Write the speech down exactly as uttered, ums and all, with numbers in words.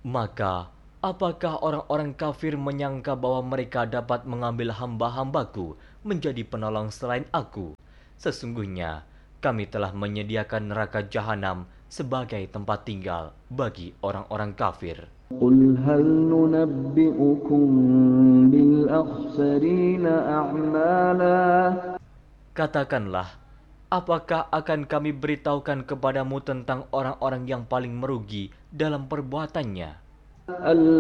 Maka, apakah orang-orang kafir menyangka bahwa mereka dapat mengambil hamba-hambaku menjadi penolong selain aku? Sesungguhnya, kami telah menyediakan neraka jahanam sebagai tempat tinggal bagi orang-orang kafir. قل هل ننبئكم بالأخسرين أعمالا. Katakanlah, apakah akan kami beritahukan kepadamu tentang orang-orang yang paling merugi dalam perbuatannya?